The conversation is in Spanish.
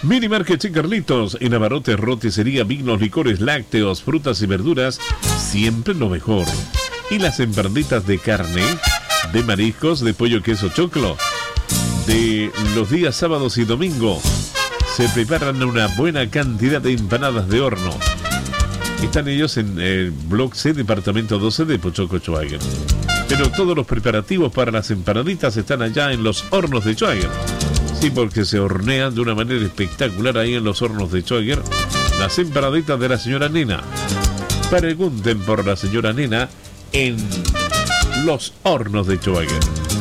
Mini Market en Carlitos, en abarrotes, roticería, vinos, licores, lácteos, frutas y verduras, siempre lo mejor. Y las empanaditas de carne, de mariscos, de pollo, queso, choclo, de los días sábados y domingo, se preparan una buena cantidad de empanadas de horno. Están ellos en el Block C, departamento 12 de Pochoco, Schwager. Pero todos los preparativos para las empanaditas están allá en los hornos de Schwager. Sí, porque se hornean de una manera espectacular ahí en los hornos de Schwager las empanaditas de la señora Nena. Pregunten por la señora Nena en los hornos de Schwager.